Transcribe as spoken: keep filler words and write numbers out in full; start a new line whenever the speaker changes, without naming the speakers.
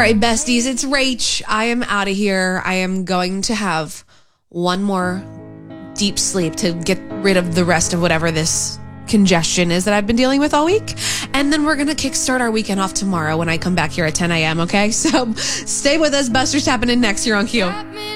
right, besties, it's Rach. I am out of here. I am going to have one more deep sleep to get rid of the rest of whatever this congestion is that I've been dealing with all week. And then we're going to kickstart our weekend off tomorrow when I come back here at ten a.m., okay? So stay with us. Buster's happening next here on Q.